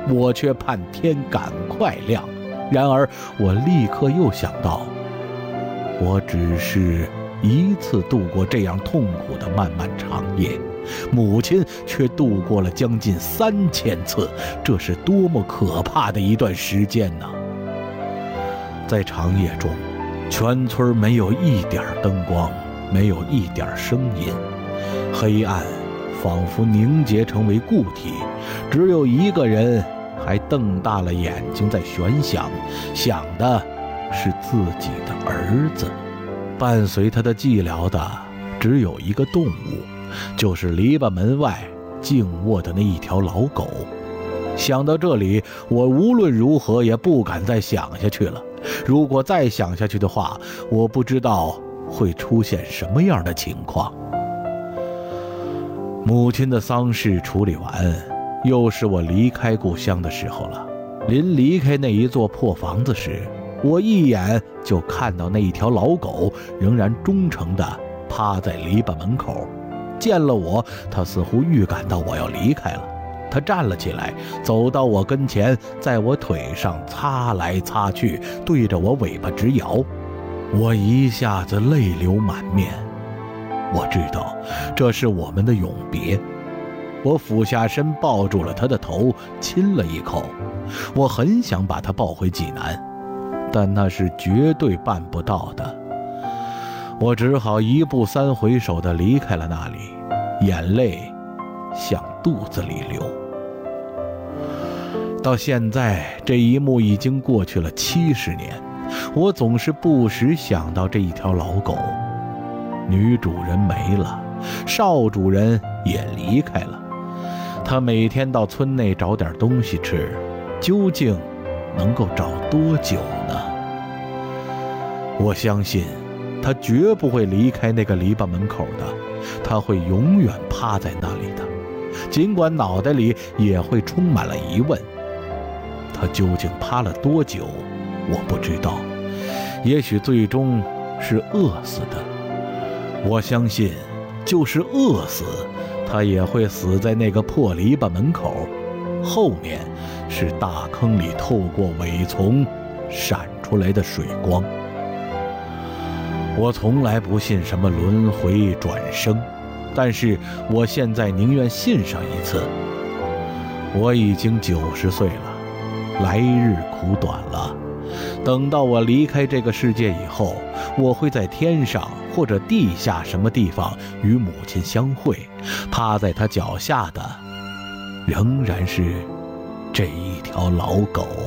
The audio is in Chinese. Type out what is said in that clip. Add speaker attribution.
Speaker 1: 我却盼天赶快亮。然而我立刻又想到，我只是一次度过这样痛苦的漫漫长夜，母亲却度过了将近3000次，这是多么可怕的一段时间呢！在长夜中，全村没有一点灯光，没有一点声音，黑暗仿佛凝结成为固体，只有一个人还瞪大了眼睛在悬想，想的是自己的儿子。伴随他的寂寥的只有一个动物，就是篱笆门外静卧的那一条老狗。想到这里，我无论如何也不敢再想下去了。如果再想下去的话，我不知道会出现什么样的情况。母亲的丧事处理完，又是我离开故乡的时候了。临离开那一座破房子时，我一眼就看到那一条老狗仍然忠诚地趴在篱笆门口。见了我，它似乎预感到我要离开了，它站了起来，走到我跟前，在我腿上擦来擦去，对着我尾巴直摇。我一下子泪流满面。我知道这是我们的永别。我俯下身抱住了他的头，亲了一口。我很想把他抱回济南，但那是绝对办不到的。我只好一步三回首地离开了那里，眼泪向肚子里流。到现在，这一幕已经过去了70年，我总是不时想到这一条老狗。女主人没了，少主人也离开了。他每天到村内找点东西吃，究竟能够找多久呢？我相信他绝不会离开那个篱笆门口的，他会永远趴在那里的，尽管脑袋里也会充满了疑问。他究竟趴了多久，我不知道，也许最终是饿死的。我相信就是饿死，他也会死在那个破篱笆门口，后面是大坑里透过苇丛闪出来的水光。我从来不信什么轮回转生，但是我现在宁愿信上一次。我已经90岁了，来日苦短了。等到我离开这个世界以后，我会在天上或者地下什么地方与母亲相会，趴在她脚下的仍然是这一条老狗。